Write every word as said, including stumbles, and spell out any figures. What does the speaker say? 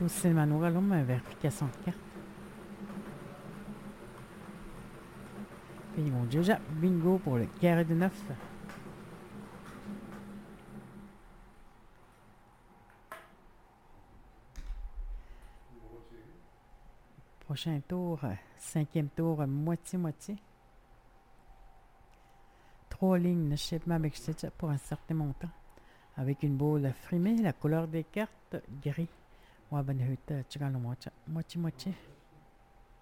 Tous les manuels, vérification de carte. Bingo déjà, bingo pour le carré de neuf. Prochain tour, cinquième tour, moitié-moitié. Trois lignes de shapement avec stitch pour un certain montant. Avec une boule frimée, la couleur des cartes, gris. Ouais, ben, moitié-moitié.